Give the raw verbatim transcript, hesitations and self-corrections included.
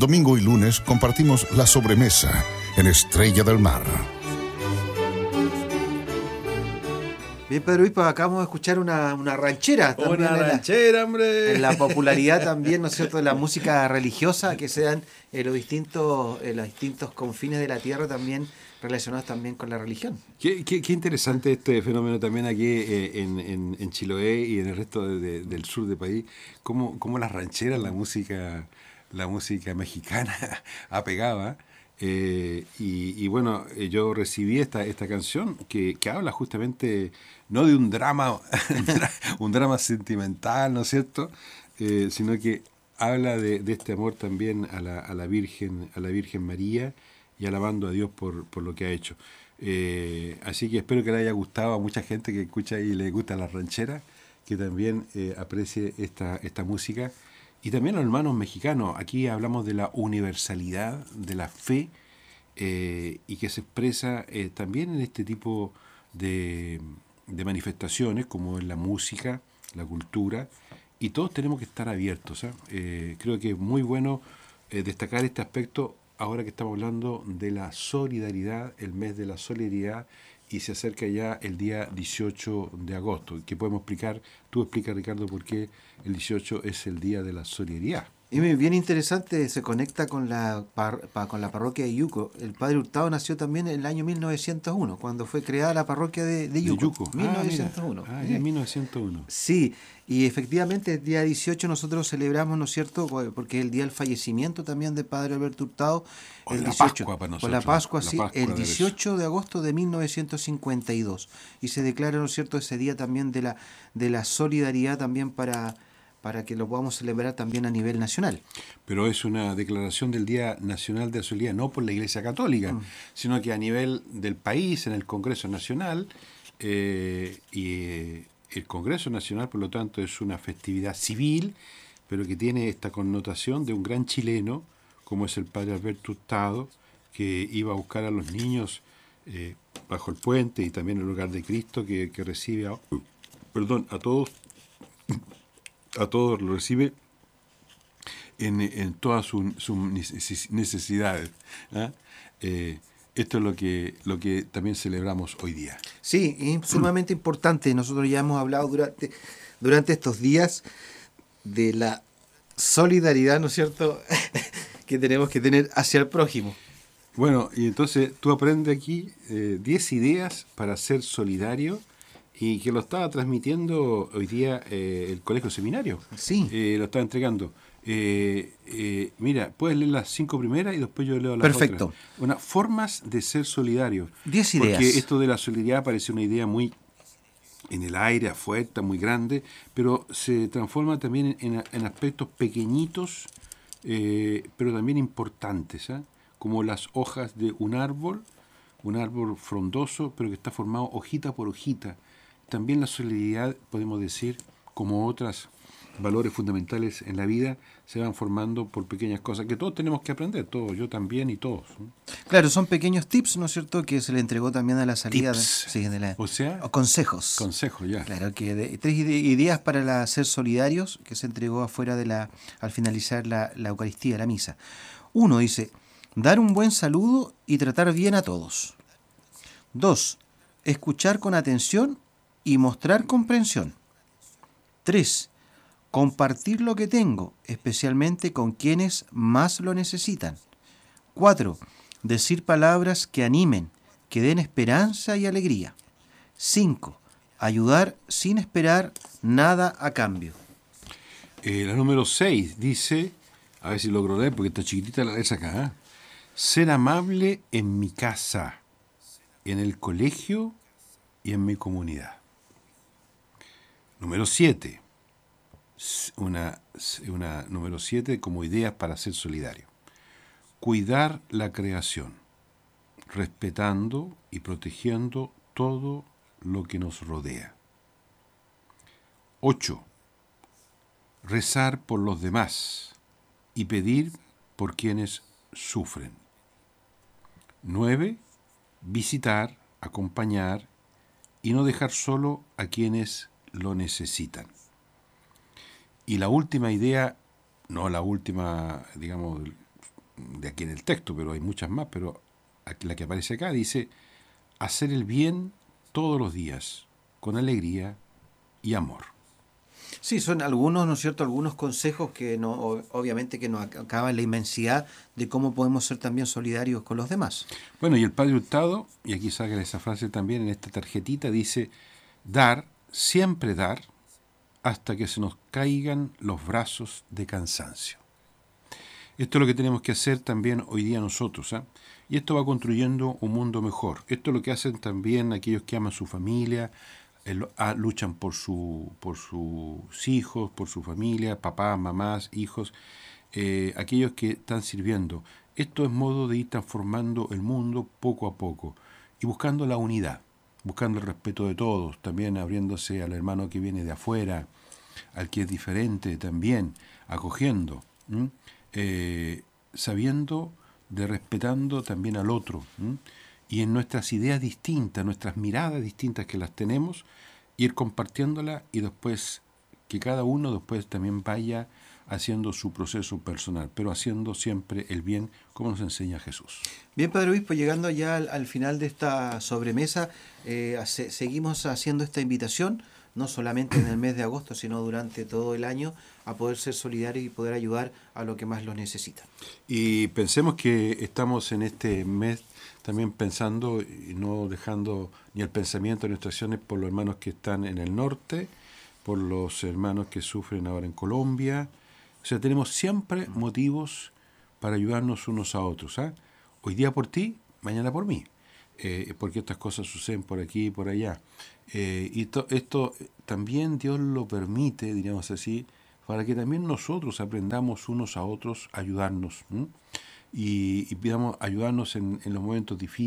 domingo y lunes compartimos la sobremesa en Estrella del Mar. Bien, Pedro Ipa, acabamos de escuchar una, una ranchera. También Una en ranchera, la, hombre. En la popularidad también, ¿no es cierto?, de la música religiosa que se dan en los distintos, en los distintos confines de la tierra, también relacionados también con la religión. Qué, qué, qué interesante este fenómeno también aquí eh, en, en, en Chiloé y en el resto de, de, del sur del país, cómo, cómo las rancheras, la música, la música mexicana apegaba. Eh, y, y bueno, eh, yo recibí esta, esta canción que, que habla justamente no de un drama, un drama sentimental, ¿no es cierto? Eh, sino que habla de, de este amor también a la, a la Virgen, a la Virgen María, y alabando a Dios por, por lo que ha hecho. Eh, así que espero que le haya gustado a mucha gente que escucha y le gusta la ranchera, que también eh, aprecie esta, esta música. Y también a los hermanos mexicanos. Aquí hablamos de la universalidad de la fe eh, y que se expresa eh, también en este tipo de, de manifestaciones, como en la música, la cultura, y todos tenemos que estar abiertos. ¿eh? Eh, creo que es muy bueno eh, destacar este aspecto ahora que estamos hablando de la solidaridad, el mes de la solidaridad, y se acerca ya el día dieciocho de agosto, que podemos explicar, tú explica, Ricardo, por qué el dieciocho es el día de la solidaridad. Y bien interesante, se conecta con la par, pa, con la parroquia de Yuco. El padre Hurtado nació también en el año mil novecientos uno, cuando fue creada la parroquia de, de Yuco. De Yuco. mil novecientos uno. Ah, ya, mil novecientos uno. Sí, y efectivamente el día dieciocho nosotros celebramos, ¿no es cierto?, porque es el día del fallecimiento también del padre Alberto Hurtado. O el la dieciocho, Pascua para nosotros. Con la Pascua, la sí, Pascua el dieciocho de agosto de mil novecientos cincuenta y dos. Y se declara, ¿no es cierto?, ese día también de la, de la solidaridad también para... para que lo podamos celebrar también a nivel nacional. Pero es una declaración del Día Nacional de la Solidaridad, no por la Iglesia Católica, mm. sino que a nivel del país, en el Congreso Nacional, eh, y eh, el Congreso Nacional, por lo tanto, es una festividad civil, pero que tiene esta connotación de un gran chileno, como es el padre Alberto Hurtado, que iba a buscar a los niños eh, bajo el puente y también en el hogar de Cristo, que, que recibe a, perdón, a todos a todos lo recibe en, en todas sus su necesidades. ¿eh? Eh, esto es lo que, lo que también celebramos hoy día. Sí, es sumamente importante. Nosotros ya hemos hablado durante, durante estos días de la solidaridad, ¿no es cierto?, que tenemos que tener hacia el prójimo. Bueno, y entonces tú aprendes aquí diez eh, ideas para ser solidario, y que lo estaba transmitiendo hoy día eh, el Colegio Seminario. Sí. Eh, lo estaba entregando. Eh, eh, mira, puedes leer las cinco primeras y después yo leo las Perfecto. otras. Una, formas de ser solidario. Diez ideas. Porque esto de la solidaridad parece una idea muy en el aire, afuera, muy grande, pero se transforma también en, en, en aspectos pequeñitos, eh, pero también importantes, ¿eh? Como las hojas de un árbol, un árbol frondoso, pero que está formado hojita por hojita. También la solidaridad, podemos decir, como otros valores fundamentales en la vida, se van formando por pequeñas cosas que todos tenemos que aprender, todos, yo también y todos. Claro, son pequeños tips, ¿no es cierto?, que se le entregó también a la salida. Tips. De, sí, de la, o sea, o consejos. Consejos, ya. Claro, que de, tres ideas para la, ser solidarios, que se entregó afuera de la, al finalizar la, la Eucaristía, la misa. Uno dice, dar un buen saludo y tratar bien a todos. Dos, escuchar con atención y mostrar comprensión. Tres, compartir lo que tengo, especialmente con quienes más lo necesitan. Cuatro, decir palabras que animen, que den esperanza y alegría. Cinco, ayudar sin esperar nada a cambio. Eh, la número seis dice, a ver si logro leer porque está chiquitita la letra acá, ¿eh? Ser amable en mi casa, en el colegio y en mi comunidad. Número siete, una, una, número siete como ideas para ser solidario. Cuidar la creación, respetando y protegiendo todo lo que nos rodea. Ocho, rezar por los demás y pedir por quienes sufren. Nueve, visitar, acompañar y no dejar solo a quienes lo necesitan. Y la última idea, no la última, digamos, de aquí en el texto, pero hay muchas más, pero la que aparece acá dice, hacer el bien todos los días, con alegría y amor. Sí, son algunos, ¿no es cierto?, algunos consejos que no, obviamente que nos acaban la inmensidad de cómo podemos ser también solidarios con los demás. Bueno, y el Padre Hurtado, y aquí saca esa frase también en esta tarjetita, dice, dar, siempre dar, hasta que se nos caigan los brazos de cansancio. Esto es lo que tenemos que hacer también hoy día nosotros, ¿eh? Y esto va construyendo un mundo mejor. Esto es lo que hacen también aquellos que aman su familia, el, a, luchan por, su, por sus hijos, por su familia, papás, mamás, hijos, eh, aquellos que están sirviendo. Esto es modo de ir transformando el mundo poco a poco y buscando la unidad, buscando el respeto de todos, también abriéndose al hermano que viene de afuera, al que es diferente también, acogiendo, ¿m? Eh, sabiendo de respetando también al otro, ¿m? Y en nuestras ideas distintas, nuestras miradas distintas que las tenemos, ir compartiéndolas y después que cada uno después también vaya haciendo su proceso personal, pero haciendo siempre el bien como nos enseña Jesús. Bien, Padre Obispo, llegando ya al, al final de esta sobremesa, eh, hace, seguimos haciendo esta invitación, no solamente en el mes de agosto, sino durante todo el año, a poder ser solidarios y poder ayudar a lo que más lo necesita. Y pensemos que estamos en este mes también pensando y no dejando ni el pensamiento de nuestras acciones por los hermanos que están en el norte, por los hermanos que sufren ahora en Colombia. O sea, tenemos siempre motivos para ayudarnos unos a otros, ¿eh? Hoy día por ti, mañana por mí, eh, porque estas cosas suceden por aquí y por allá. Eh, y to, esto también Dios lo permite, diríamos así, para que también nosotros aprendamos unos a otros a ayudarnos, ¿m? y, y pidamos ayudarnos en, en los momentos difíciles.